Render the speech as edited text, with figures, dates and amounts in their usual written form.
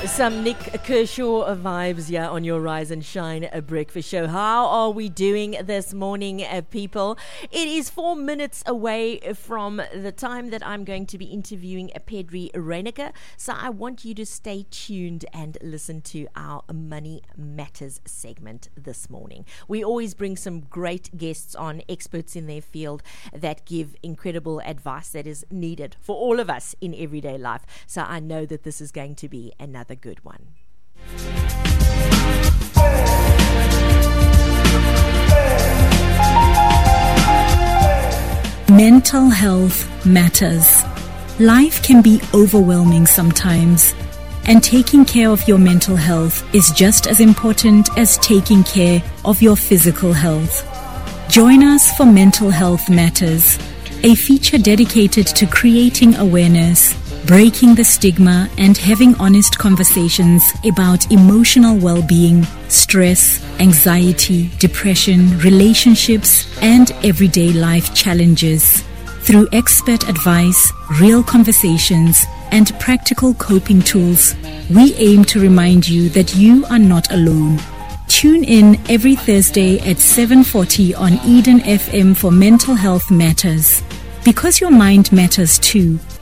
Some Nick Kershaw vibes here on your Rise and Shine breakfast show. How are we doing this morning, people? It is 4 minutes away from the time that I'm going to be interviewing Pedri Reiniger. So I want you to stay tuned and listen to our Money Matters segment this morning. We always bring some great guests on, experts in their field that give incredible advice that is needed for all of us in everyday life. So I know that this is going to be another good one. Mental health matters. Life can be overwhelming sometimes, and taking care of your mental health is just as important as taking care of your physical health. Join us for Mental Health Matters, a feature dedicated to creating awareness, breaking the stigma, and having honest conversations about emotional well-being, stress, anxiety, depression, relationships, and everyday life challenges. Through expert advice, real conversations, and practical coping tools, we aim to remind you that you are not alone. Tune in every Thursday at 7:40 on Eden FM for Mental Health Matters. Because your mind matters too,